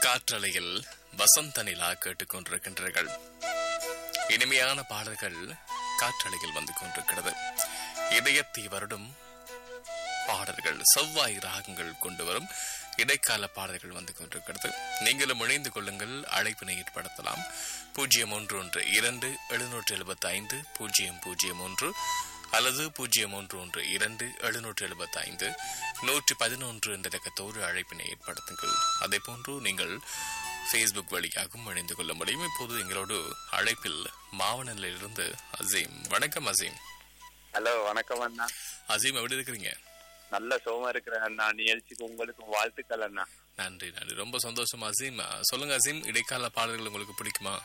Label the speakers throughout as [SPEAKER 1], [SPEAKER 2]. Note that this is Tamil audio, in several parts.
[SPEAKER 1] காற்றலையில் வசந்த நிலா கேட்டுக்கொண்டிருக்கின்றீர்கள். இனிமையான பாடல்கள் காற்றலையில் வந்து கொண்டிருக்கிறது. இதயத்தை வருடும் பாடல்கள், செவ்வாய் ராகங்கள் கொண்டு வரும் இடைக்கால பாடல்கள் வந்து கொண்டிருக்கிறது. நீங்களும் இணைந்து கொள்ளுங்கள். அழைப்பினை ஏற்படுத்தலாம். 011-2775-001 அல்லது 011-2775-111 என்ற இலக்கத்தோடு அழைப்பினை ஏற்படுத்துங்கள். அதே போன்று நீங்கள் Facebook வழியாகவும் இணைந்து கொள்ள முடியும். இப்போது எங்களோடு அழைப்பில் மாவனலிருந்து அசீம். வணக்கம் அசீம்.
[SPEAKER 2] ஹலோ, வணக்கம் அண்ணா.
[SPEAKER 1] அசீம், எப்படி இருக்கிறீங்க?
[SPEAKER 2] நல்ல சோமா இருக்கிறேன் அண்ணா. நிகழ்ச்சிக்கு உங்களுக்கு வாழ்த்துக்கள் அண்ணா.
[SPEAKER 1] நன்றி நன்றி, ரொம்ப சந்தோஷம் அசீம். சொல்லுங்க அசீம், இடைக்கால பாடல்கள் உங்களுக்கு பிடிக்குமா?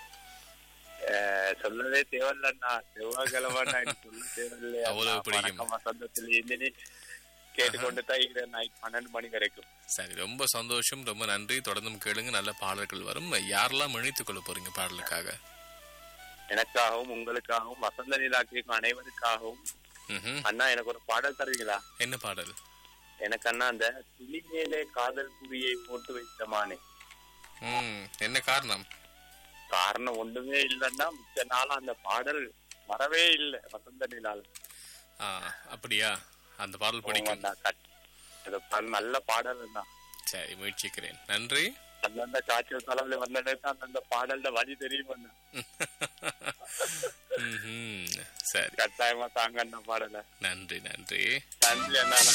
[SPEAKER 2] சொல்லவே தேவையில்ல அண்ணா. செவ்வாய்க்கிழமை சொல்ல தேவையில்லையா?
[SPEAKER 1] அவ்வளவு பிடிக்கும்.
[SPEAKER 2] வசந்தத்தில் இருந்து கேட்டுக்கொண்டு தான் இருக்கிறேன் நைட் 12 மணி வரைக்கும்.
[SPEAKER 1] சரி, ரொம்ப சந்தோஷம், ரொம்ப நன்றி. தொடர்ந்தும் கேளுங்க, நல்ல பாடல்கள் வரும். யாரெல்லாம் இணைத்துக் கொள்ள போறீங்க பாடலுக்காக?
[SPEAKER 2] எனக்காகவும் உங்களுக்காகவும் வசந்த நிலா கேட்கும் அனைவருக்காகவும் அண்ணா எனக்கு ஒரு பாடல் தருவீங்களா?
[SPEAKER 1] என்ன பாடல்?
[SPEAKER 2] எனக்கு அண்ணா அந்த துளி மேலே காதல் குறியை போட்டு வைத்தமானே.
[SPEAKER 1] என்ன காரணம்?
[SPEAKER 2] காரணம் ஒண்ணுமே இல்லைன்னா மிச்ச நாளா அந்த பாடல் வரவே இல்லை வசந்த நிலால.
[SPEAKER 1] அப்படியா? அந்த பாடல் பிடிக்கும்.
[SPEAKER 2] நல்ல பாடல் தான்.
[SPEAKER 1] சரி, முயற்சிக்கிறேன். நன்றி.
[SPEAKER 2] அந்தந்த காய்ச்சல் தலைவலி வந்ததுக்கு அந்தந்த பாடல்ல வழி தெரியும்.
[SPEAKER 1] சரி,
[SPEAKER 2] கட்டாயமா தாங்க அந்த பாடல.
[SPEAKER 1] நன்றி நன்றி
[SPEAKER 2] நன்றி அண்ணா.